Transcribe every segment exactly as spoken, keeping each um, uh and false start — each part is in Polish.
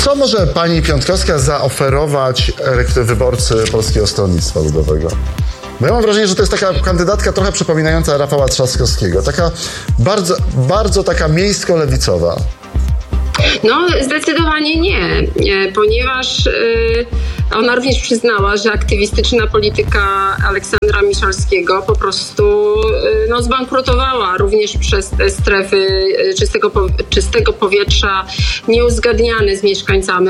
Co może pani Piontkowska zaoferować wyborcy Polskiego Stronnictwa Ludowego? Bo ja mam wrażenie, że to jest taka kandydatka trochę przypominająca Rafała Trzaskowskiego. Taka bardzo, bardzo taka miejsko-lewicowa. No, zdecydowanie nie, ponieważ y, ona również przyznała, że aktywistyczna polityka Aleksandra Miszalskiego po prostu y, no, zbankrutowała również przez te strefy czystego, czystego powietrza nieuzgadniane z mieszkańcami.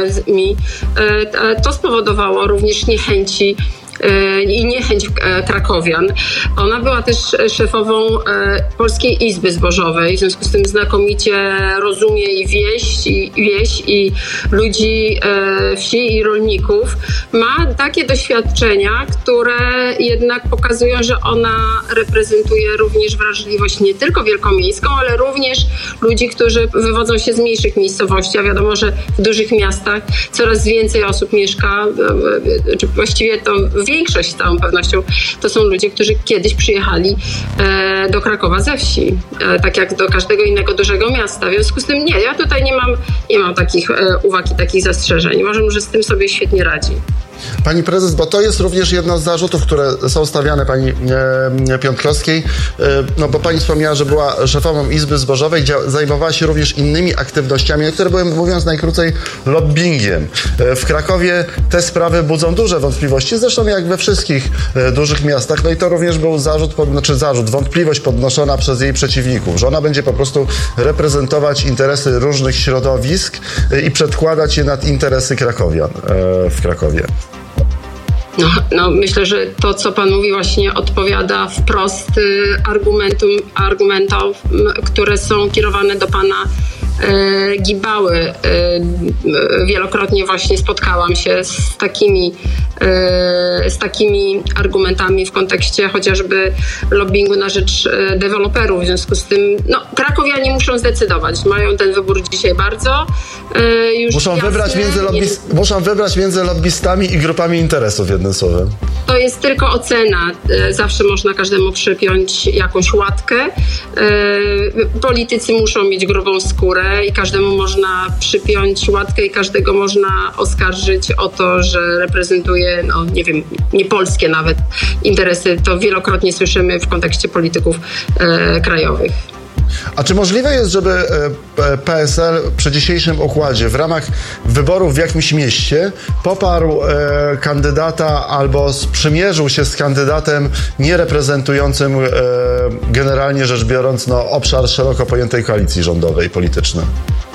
Y, to spowodowało również niechęci i niechęć krakowian. Ona była też szefową Polskiej Izby Zbożowej, w związku z tym znakomicie rozumie i wieś, i, wieś, i ludzi wsi i rolników. Ma takie doświadczenia, które jednak pokazują, że ona reprezentuje również wrażliwość nie tylko wielkomiejską, ale również ludzi, którzy wywodzą się z mniejszych miejscowości, a wiadomo, że w dużych miastach coraz więcej osób mieszka, czy właściwie to większość z całą pewnością to są ludzie, którzy kiedyś przyjechali e, do Krakowa ze wsi, e, tak jak do każdego innego dużego miasta. W związku z tym nie, ja tutaj nie mam, nie mam takich e, uwag i takich zastrzeżeń. Uważam, że z tym sobie świetnie radzi. Pani prezes, bo to jest również jedno z zarzutów, które są stawiane pani e, Piontkowskiej, e, no bo pani wspomniała, że była szefową Izby Zbożowej, dzia- zajmowała się również innymi aktywnościami, które były, mówiąc najkrócej, lobbyingiem. E, w Krakowie te sprawy budzą duże wątpliwości, zresztą jak we wszystkich e, dużych miastach, no i to również był zarzut, pod, znaczy zarzut, wątpliwość podnoszona przez jej przeciwników, że ona będzie po prostu reprezentować interesy różnych środowisk e, i przedkładać je nad interesy krakowian e, w Krakowie. No, no, myślę, że to, co pan mówi, właśnie odpowiada wprost y, argumentum, argumentom, które są kierowane do pana y, Gibały. Y, y, wielokrotnie właśnie spotkałam się z takimi, y, z takimi argumentami w kontekście chociażby lobbingu na rzecz y, deweloperów. W związku z tym, no, krakowianie muszą zdecydować. Mają ten wybór dzisiaj bardzo y, już muszą jasny, wybrać między lobbys- nie... muszą wybrać między lobbystami i grupami interesów, jednym słowem. To jest tylko ocena. Zawsze można każdemu przypiąć jakąś łatkę. Politycy muszą mieć grubą skórę i każdemu można przypiąć łatkę i każdego można oskarżyć o to, że reprezentuje, no nie wiem, nie polskie nawet interesy. To wielokrotnie słyszymy w kontekście polityków e, krajowych. A czy możliwe jest, żeby P S L przy dzisiejszym układzie w ramach wyborów w jakimś mieście poparł e, kandydata albo sprzymierzył się z kandydatem niereprezentującym e, generalnie rzecz biorąc no, obszar szeroko pojętej koalicji rządowej politycznej?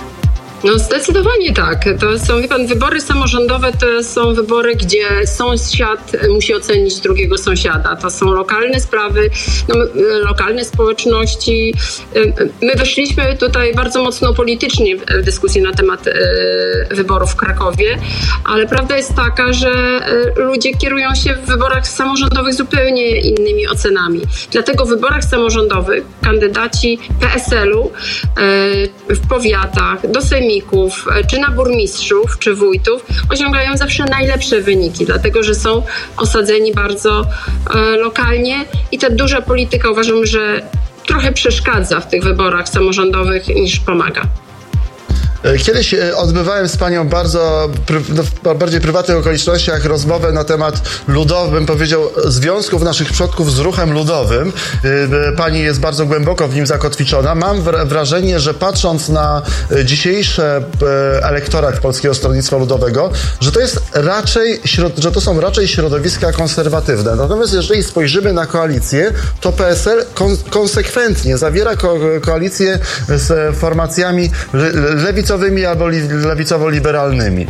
No zdecydowanie tak. To są, wie pan, wybory samorządowe to są wybory, gdzie sąsiad musi ocenić drugiego sąsiada. To są lokalne sprawy, no, lokalne społeczności. My weszliśmy tutaj bardzo mocno politycznie w dyskusję na temat e, wyborów w Krakowie, ale prawda jest taka, że e, ludzie kierują się w wyborach samorządowych zupełnie innymi ocenami. Dlatego w wyborach samorządowych kandydaci P S L-u e, w powiatach, do sejmików, czy na burmistrzów, czy wójtów osiągają zawsze najlepsze wyniki, dlatego że są osadzeni bardzo e, lokalnie i ta duża polityka uważam, że trochę przeszkadza w tych wyborach samorządowych niż pomaga. Kiedyś odbywałem z panią bardzo, no, w bardziej prywatnych okolicznościach rozmowę na temat ludowym, bym powiedział, związków naszych przodków z ruchem ludowym. Pani jest bardzo głęboko w nim zakotwiczona. Mam wrażenie, że patrząc na dzisiejszy elektorat Polskiego Stronnictwa Ludowego, że to jest raczej, że to są raczej środowiska konserwatywne. Natomiast jeżeli spojrzymy na koalicję, to P S L kon- konsekwentnie zawiera ko- koalicję z formacjami lewicowymi albo lewicowo-liberalnymi.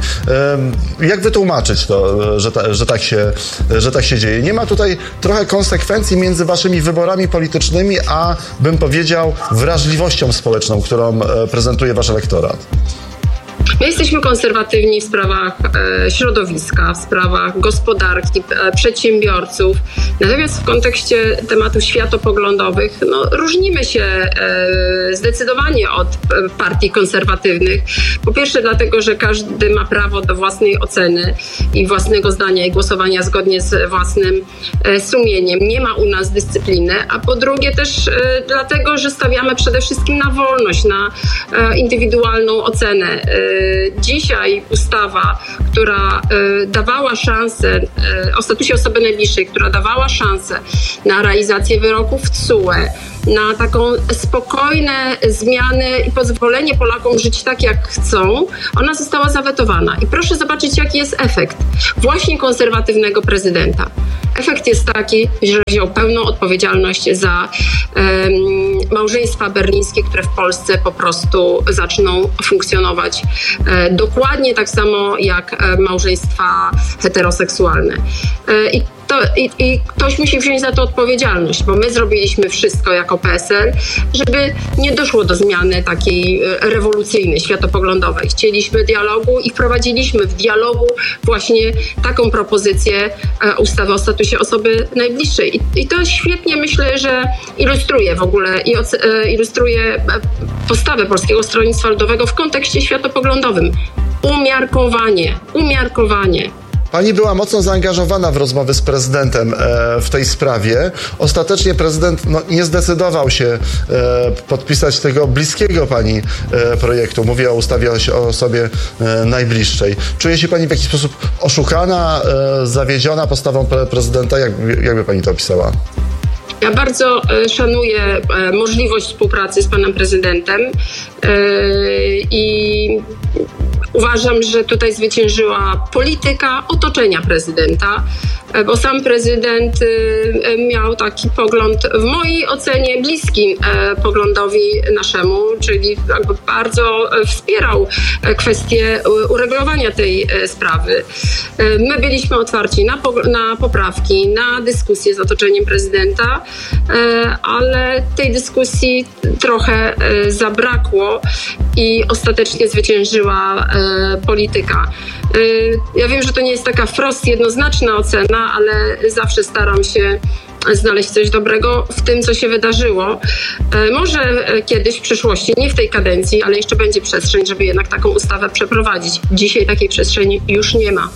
Jak wytłumaczyć to, że, ta, że, tak się, że tak się dzieje? Nie ma tutaj trochę konsekwencji między waszymi wyborami politycznymi, a bym powiedział wrażliwością społeczną, którą prezentuje wasz elektorat? My jesteśmy konserwatywni w sprawach e, środowiska, w sprawach gospodarki, e, przedsiębiorców. Natomiast w kontekście tematów światopoglądowych no, różnimy się e, zdecydowanie od e, partii konserwatywnych. Po pierwsze dlatego, że każdy ma prawo do własnej oceny i własnego zdania i głosowania zgodnie z własnym e, sumieniem. Nie ma u nas dyscypliny. A po drugie też e, dlatego, że stawiamy przede wszystkim na wolność, na e, indywidualną ocenę. E, dzisiaj ustawa, która dawała szansę o statusie osoby najbliższej, która dawała szansę na realizację wyroków w T S U E, na taką spokojne zmiany i pozwolenie Polakom żyć tak, jak chcą, ona została zawetowana. I proszę zobaczyć, jaki jest efekt właśnie konserwatywnego prezydenta. Efekt jest taki, że wziął pełną odpowiedzialność za um, małżeństwa berlińskie, które w Polsce po prostu zaczną funkcjonować e, dokładnie tak samo jak e, małżeństwa heteroseksualne. E, i To, i, I ktoś musi wziąć za to odpowiedzialność, bo my zrobiliśmy wszystko jako P S L, żeby nie doszło do zmiany takiej rewolucyjnej, światopoglądowej. Chcieliśmy dialogu i wprowadziliśmy w dialogu właśnie taką propozycję ustawy o statusie osoby najbliższej. I, i to świetnie, myślę, że ilustruje w ogóle i ilustruje postawę Polskiego Stronnictwa Ludowego w kontekście światopoglądowym. Umiarkowanie, umiarkowanie. Pani była mocno zaangażowana w rozmowy z prezydentem e, w tej sprawie. Ostatecznie prezydent no, nie zdecydował się e, podpisać tego bliskiego pani e, projektu. Mówię o ustawie o, o osobie e, najbliższej. Czuje się pani w jakiś sposób oszukana, e, zawiedziona postawą pre prezydenta? Jak, jakby pani to opisała? Ja bardzo szanuję możliwość współpracy z panem prezydentem i uważam, że tutaj zwyciężyła polityka otoczenia prezydenta, bo sam prezydent miał taki pogląd w mojej ocenie bliski poglądowi naszemu, czyli jakby bardzo wspierał kwestię uregulowania tej sprawy. My byliśmy otwarci na, na poprawki, na dyskusję z otoczeniem prezydenta, ale tej dyskusji trochę zabrakło i ostatecznie zwyciężyła polityka. Ja wiem, że to nie jest taka wprost jednoznaczna ocena, ale zawsze staram się znaleźć coś dobrego w tym, co się wydarzyło. Może kiedyś w przyszłości, nie w tej kadencji, ale jeszcze będzie przestrzeń, żeby jednak taką ustawę przeprowadzić. Dzisiaj takiej przestrzeni już nie ma.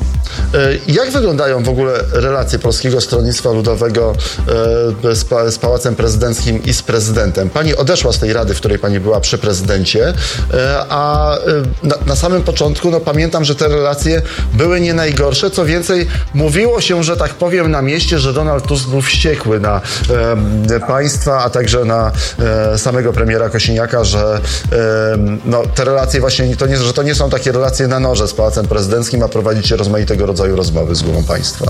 Jak wyglądają w ogóle relacje Polskiego Stronnictwa Ludowego z, pa z Pałacem Prezydenckim i z prezydentem? Pani odeszła z tej rady, w której pani była przy prezydencie, a na, na samym początku no, pamiętam, że te relacje były nie najgorsze. Co więcej, mówiło się, że tak powiem, na mieście, że Donald Tusk był wściekły na e, państwa, a także na e, samego premiera Kosiniaka, że e, no, te relacje właśnie, to nie, że to nie są takie relacje na noże z Pałacem Prezydenckim, a prowadzicie rozmaitego rodzaju rozmowy z głową państwa.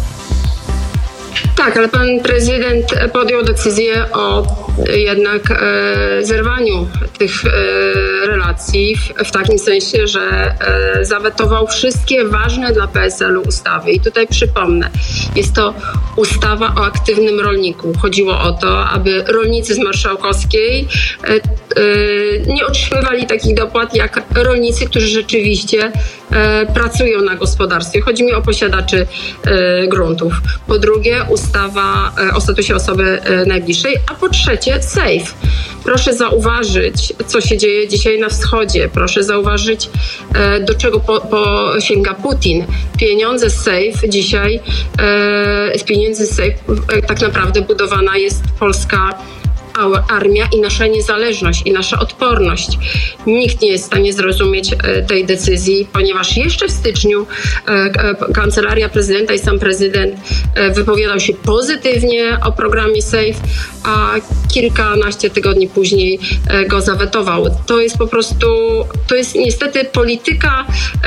Tak, ale pan prezydent podjął decyzję o jednak e, zerwaniu tych e, relacji w, w takim sensie, że e, zawetował wszystkie ważne dla P S L-u ustawy. I tutaj przypomnę, jest to ustawa o aktywnym rolniku. Chodziło o to, aby rolnicy z Marszałkowskiej e, e, nie otrzymywali takich dopłat jak rolnicy, którzy rzeczywiście e, pracują na gospodarstwie. Chodzi mi o posiadaczy e, gruntów. Po drugie, ustawa o statusie osoby najbliższej, a po trzecie SAFE. Proszę zauważyć, co się dzieje dzisiaj na wschodzie. Proszę zauważyć, do czego po, po sięga Putin. Pieniądze z SAFE dzisiaj, z pieniędzy z SAFE tak naprawdę budowana jest polska armia i nasza niezależność i nasza odporność. Nikt nie jest w stanie zrozumieć tej decyzji, ponieważ jeszcze w styczniu Kancelaria Prezydenta i sam prezydent wypowiadał się pozytywnie o programie SAFE, a kilkanaście tygodni później go zawetował. To jest po prostu, to jest niestety polityka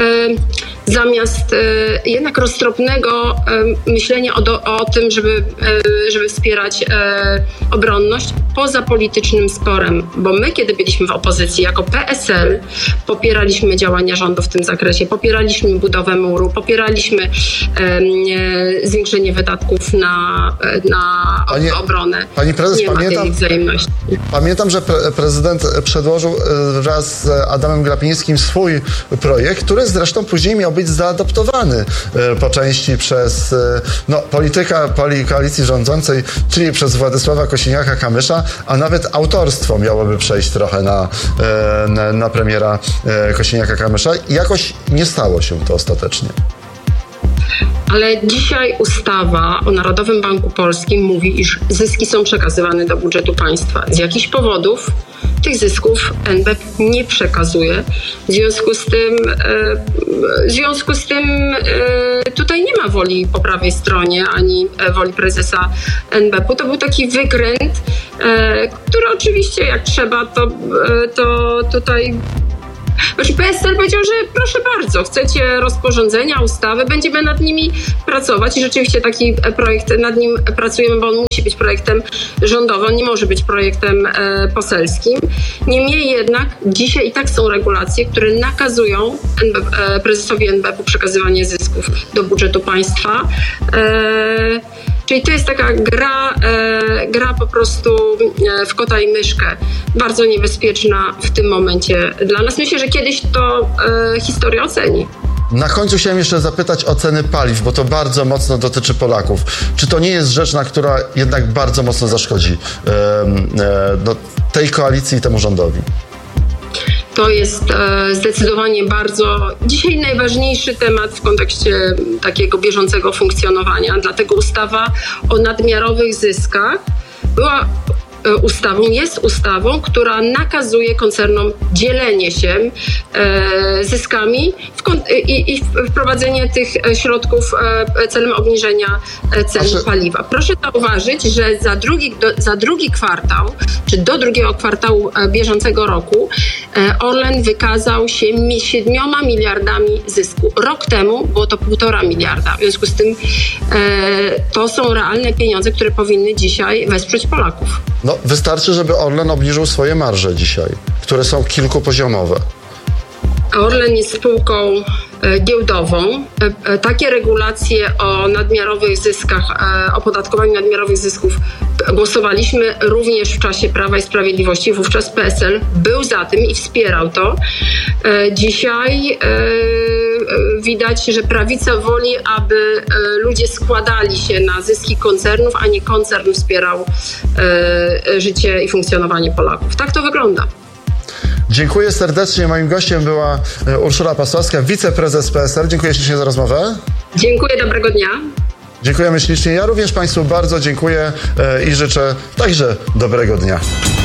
zamiast jednak roztropnego myślenia o, do, o tym, żeby, żeby wspierać obronność, poza politycznym sporem, bo my, kiedy byliśmy w opozycji jako P S L, popieraliśmy działania rządu w tym zakresie, popieraliśmy budowę muru, popieraliśmy e, zwiększenie wydatków na, na pani, obronę. Pani prezes, nie pamiętam, ma tej wzajemności. Pamiętam, że pre prezydent przedłożył wraz z Adamem Glapińskim swój projekt, który zresztą później miał być zaadoptowany po części przez no, polityka poli koalicji rządzącej, czyli przez Władysława Kosiniaka-Kamysza, a nawet autorstwo miałoby przejść trochę na, na, na premiera Kosiniaka-Kamysza. Jakoś nie stało się to ostatecznie. Ale dzisiaj ustawa o Narodowym Banku Polskim mówi, iż zyski są przekazywane do budżetu państwa. Z jakichś powodów tych zysków N B P nie przekazuje. W związku z tym, w związku z tym tutaj nie ma woli po prawej stronie, ani woli prezesa N B P-u. To był taki wykręt, który oczywiście jak trzeba, to, to tutaj... Znaczy P S L powiedział, że proszę bardzo, chcecie rozporządzenia, ustawy, będziemy nad nimi pracować i rzeczywiście taki projekt, nad nim pracujemy, bo on musi być projektem rządowym, on nie może być projektem e, poselskim. Niemniej jednak dzisiaj i tak są regulacje, które nakazują N B P, e, prezesowi N B P-u przekazywanie zysków do budżetu państwa. E, Czyli to jest taka gra, e, gra po prostu e, w kota i myszkę, bardzo niebezpieczna w tym momencie dla nas. Myślę, że kiedyś to e, historia oceni. Na końcu chciałem jeszcze zapytać o ceny paliw, bo to bardzo mocno dotyczy Polaków. Czy to nie jest rzecz, na która jednak bardzo mocno zaszkodzi e, e, no, tej koalicji i temu rządowi? To jest e, zdecydowanie bardzo dzisiaj najważniejszy temat w kontekście takiego bieżącego funkcjonowania. Dlatego ustawa o nadmiarowych zyskach była e, ustawą, jest ustawą, która nakazuje koncernom dzielenie się e, zyskami w kon- i, i wprowadzenie tych środków e, celem obniżenia cen Znaczy... paliwa. Proszę zauważyć, że za drugi, do, za drugi kwartał, czy do drugiego kwartału bieżącego roku Orlen wykazał się siedmioma miliardami zysku. Rok temu było to półtora miliarda. W związku z tym e, to są realne pieniądze, które powinny dzisiaj wesprzeć Polaków. No, wystarczy, żeby Orlen obniżył swoje marże dzisiaj, które są kilkupoziomowe. Orlen jest spółką giełdową. Takie regulacje o nadmiarowych zyskach, opodatkowaniu nadmiarowych zysków głosowaliśmy również w czasie Prawa i Sprawiedliwości. Wówczas P S L był za tym i wspierał to. Dzisiaj widać, że prawica woli, aby ludzie składali się na zyski koncernów, a nie koncern wspierał życie i funkcjonowanie Polaków. Tak to wygląda. Dziękuję serdecznie. Moim gościem była Urszula Pasławska, wiceprezes P S L. Dziękuję ślicznie za rozmowę. Dziękuję, dobrego dnia. Dziękujemy ślicznie. Ja również Państwu bardzo dziękuję i życzę także dobrego dnia.